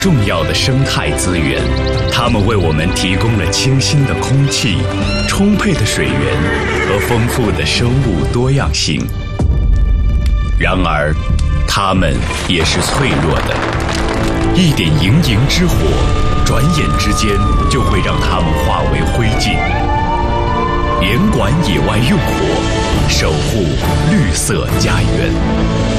重要的生态资源，它们为我们提供了清新的空气、充沛的水源和丰富的生物多样性。然而，它们也是脆弱的，一点营营之火，转眼之间就会让它们化为灰烬。严管野外用火，守护绿色家园。